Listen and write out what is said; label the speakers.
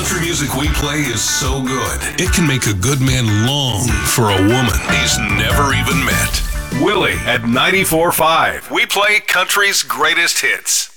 Speaker 1: country music we play is so good, it can make a good man long for a woman he's never even met. Willie at 94.5. We play country's greatest hits.